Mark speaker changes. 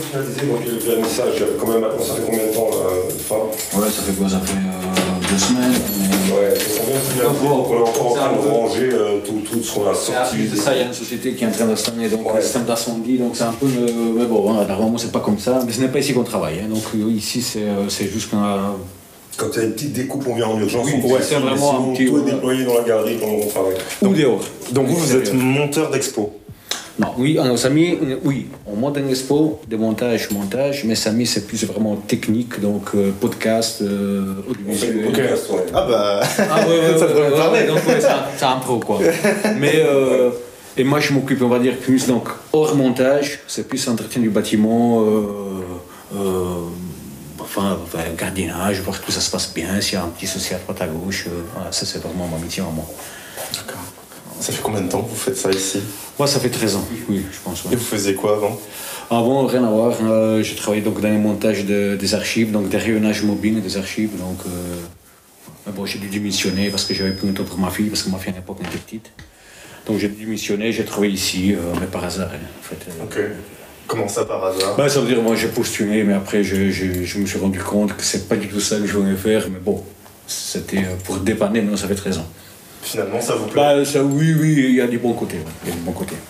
Speaker 1: finalisé donc, le vernissage quand même maintenant, ça fait combien de temps là,
Speaker 2: Ouais, ça fait quoi? Ça fait 2 semaines. Mais...
Speaker 1: Ouais, ça vient de finaliser, donc on est encore en train de ranger tout ce qu'on a sorti.
Speaker 2: En plus de ça, il y a une société qui est en train d'installer un système d'incendie, donc c'est un peu... mais bon, hein, normalement c'est pas comme ça, mais ce n'est pas ici qu'on travaille. Hein, donc ici c'est juste qu'on a...
Speaker 1: Quand il y a une petite découpe, on vient en urgence.
Speaker 2: Oui, c'est vraiment un petit...
Speaker 1: Tout est déployé dans la galerie pendant qu'on travaille.
Speaker 2: Ou dehors.
Speaker 3: Donc vous êtes monteur d'expo?
Speaker 2: Non, oui, on s'est mis, oui, on monte une expo, de montage, mais Samy c'est plus vraiment technique, donc podcast, audiovisuel.
Speaker 1: Podcast, ouais.
Speaker 3: Ah bah,
Speaker 2: ouais,
Speaker 3: ça devrait me parler.
Speaker 2: donc ouais, c'est un pro quoi. Mais, et moi je m'occupe, on va dire, plus donc hors montage, c'est plus entretien du bâtiment, enfin, gardiennage, voir que tout ça se passe bien, s'il y a un petit souci à droite à gauche, voilà, ça c'est vraiment mon métier en moi.
Speaker 3: D'accord. Ça fait combien de temps que vous faites ça ici?
Speaker 2: Moi ça fait 13 ans, oui, je pense. Ouais.
Speaker 3: Et vous faisiez quoi avant?
Speaker 2: Avant, rien à voir. J'ai travaillé donc dans le montage des archives, donc des rayonnages mobiles des archives. Donc, bon, j'ai dû démissionner parce que j'avais plus de temps pour ma fille, parce que ma fille à l'époque était petite. Donc j'ai démissionné, j'ai travaillé ici, mais par hasard. Hein, en fait.
Speaker 3: Ok. Comment ça par hasard?
Speaker 2: Bah, ça veut dire, moi j'ai postulé, mais après je me suis rendu compte que c'est pas du tout ça que je voulais faire. Mais bon, c'était pour dépanner, maintenant ça fait 13 ans.
Speaker 3: Finalement, ça vous plaît?
Speaker 2: Bah, ça, oui, il y a des bons côtés. Ouais, il y a des bons côtés.